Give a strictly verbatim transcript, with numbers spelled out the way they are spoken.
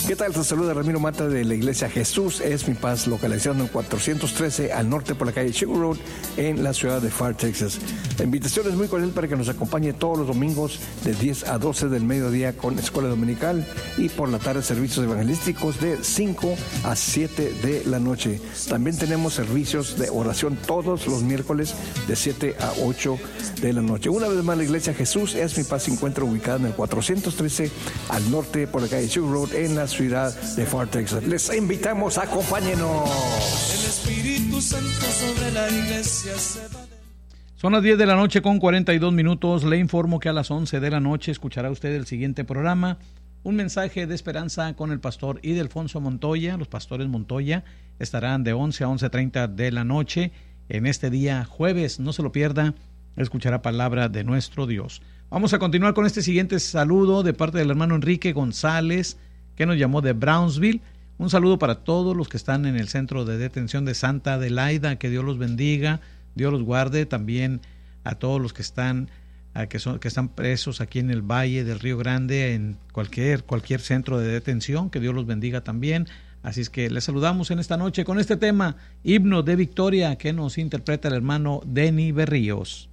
¿Qué tal? Te saluda Ramiro Mata de la Iglesia Jesús es mi paz, localizando en cuatrocientos trece al norte por la calle Sugar Road en la ciudad de Pharr, Texas. La invitación es muy cordial para que nos acompañe todos los domingos de diez a doce del mediodía con escuela dominical y por la tarde servicios evangelísticos de cinco a siete de la noche. También tenemos servicios de oración todos los miércoles de siete a ocho de la noche. Una vez más, la Iglesia Jesús es mi paz se encuentra ubicada en el cuatrocientos trece al norte por la calle Sugar Road en la ciudad de Pharr, Texas. Les invitamos, acompáñenos. El Espíritu Santo sobre la iglesia se va. Son las diez de la noche con cuarenta y dos minutos. Le informo que a las once de la noche escuchará usted el siguiente programa, un mensaje de esperanza con el pastor Ildefonso Montoya. Los pastores Montoya estarán de once a once treinta de la noche en este día jueves. No se lo pierda, escuchará palabra de nuestro Dios. Vamos a continuar con este siguiente saludo de parte del hermano Enrique González, que nos llamó de Brownsville. Un saludo para todos los que están en el centro de detención de Santa Adelaida. Que Dios los bendiga, Dios los guarde. También a todos los que están a que son que están presos aquí en el Valle del Río Grande, en cualquier cualquier centro de detención. Que Dios los bendiga también. Así es que les saludamos en esta noche con este tema, Himno de Victoria, que nos interpreta el hermano Denny Berríos.